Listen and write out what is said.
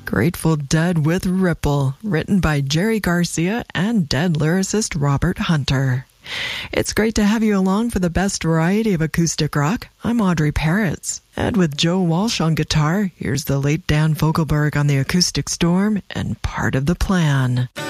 Grateful Dead with Ripple, written by Jerry Garcia and Dead lyricist Robert Hunter. It's great to have you along for the best variety of acoustic rock. I'm Audrey Parrots. And with Joe Walsh on guitar, here's the late Dan Fogelberg on the acoustic storm and Part of the Plan.